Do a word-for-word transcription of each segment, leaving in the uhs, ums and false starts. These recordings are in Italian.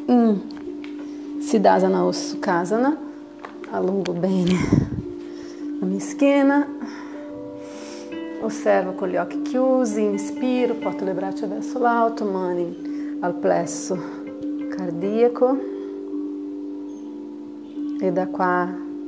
Mm. Siddhasana o Sukhasana. Allungo bene la mia schiena. Osservo con gli occhi chiusi, inspiro, porto le braccia verso l'alto, mani al plesso cardiaco. E da qua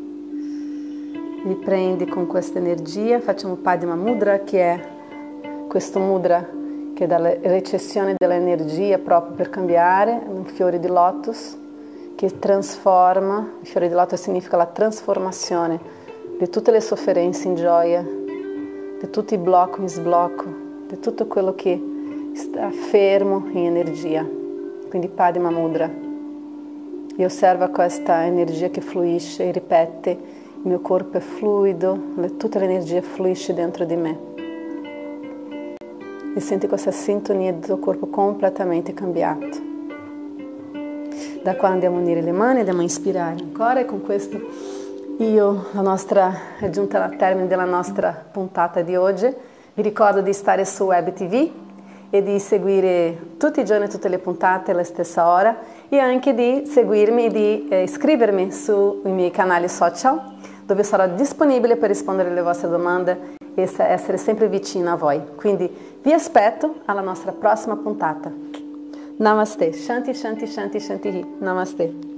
riprendi con questa energia. Facciamo Padma Mudra, che è questo mudra che è dalla recessione dell'energia proprio per cambiare, un fiore di lotus che trasforma. Il fiore di lotus significa la trasformazione di tutte le sofferenze in gioia, di tutti i blocchi in sblocco, di tutto quello che sta fermo in energia. Quindi Padma Mudra. E osserva questa energia che fluisce e ripete: il mio corpo è fluido, tutta l'energia fluisce dentro di me. E senti questa sintonia del tuo corpo completamente cambiato. Da qua andiamo a unire le mani, andiamo a inspirare ancora, e con questo io, la nostra, è giunta al termine della nostra puntata di oggi. Vi ricordo di stare su Web T V e di seguire tutti i giorni tutte le puntate alla stessa ora, e anche di seguirmi e di eh, iscrivermi sui miei canali social, dove sarò disponibile per rispondere alle vostre domande e essere sempre vicina a voi. Quindi vi aspetto alla nostra prossima puntata. Namaste. Shanti, Shanti, Shanti, Shanti. Namaste.